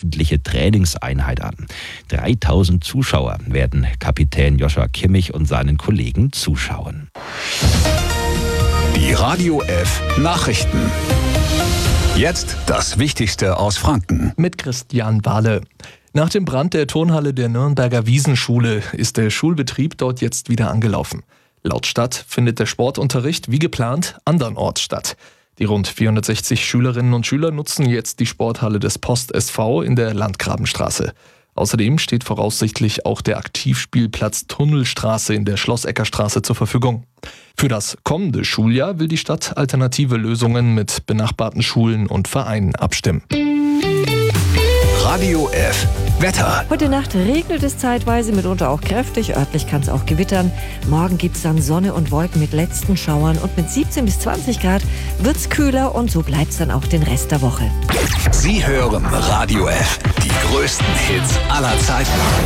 öffentliche Trainingseinheit an. 3000 Zuschauer werden Kapitän Joshua Kimmich und seinen Kollegen zuschauen. Die Radio F Nachrichten. Jetzt das Wichtigste aus Franken. Mit Christian Wahle. Nach dem Brand der Turnhalle der Nürnberger Wiesenschule ist der Schulbetrieb dort jetzt wieder angelaufen. Laut Stadt findet der Sportunterricht wie geplant andernorts statt. Die rund 460 Schülerinnen und Schüler nutzen jetzt die Sporthalle des Post SV in der Landgrabenstraße. Außerdem steht voraussichtlich auch der Aktivspielplatz Tunnelstraße in der Schlossecker-Straße zur Verfügung. Für das kommende Schuljahr will die Stadt alternative Lösungen mit benachbarten Schulen und Vereinen abstimmen. Radio F Wetter. Heute Nacht regnet es zeitweise, mitunter auch kräftig. Örtlich kann es auch gewittern. Morgen gibt es dann Sonne und Wolken mit letzten Schauern. Und mit 17 bis 20 Grad wird es kühler und so bleibt es dann auch den Rest der Woche. Sie hören Radio F. Die größten Hits aller Zeiten.